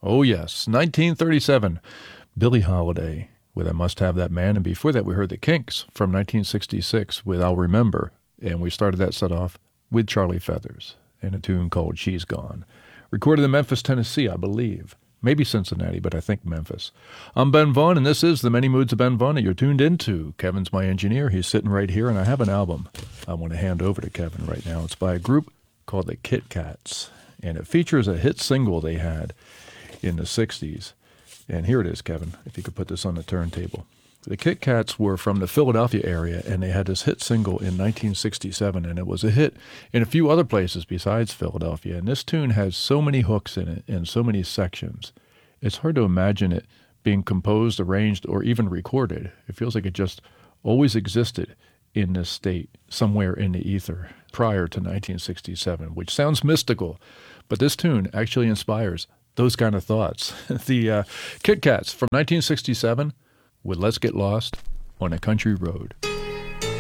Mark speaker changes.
Speaker 1: Oh, yes, 1937, Billie Holiday with I Must Have That Man. And before that, we heard the Kinks from 1966 with I'll Remember. And we started that set off with Charlie Feathers and a tune called She's Gone. Recorded in Memphis, Tennessee, I believe. Maybe Cincinnati, but I think Memphis. I'm Ben Vaughn, and this is The Many Moods of Ben Vaughn that you're tuned into. Kevin's my engineer. He's sitting right here, and I have an album I want to hand over to Kevin right now. It's by a group called the Kit Kats, and it features a hit single they had in the 60s. And here it is, Kevin, if you could put this on the turntable. The Kit Kats were from the Philadelphia area, and they had this hit single in 1967, and it was a hit in a few other places besides Philadelphia. And this tune has so many hooks in it and so many sections. It's hard to imagine it being composed, arranged, or even recorded. It feels like it just always existed in this state, somewhere in the ether, prior to 1967, which sounds mystical, but this tune actually inspires those kind of thoughts. The Kit Kats from 1967 with Let's Get Lost on a Country Road.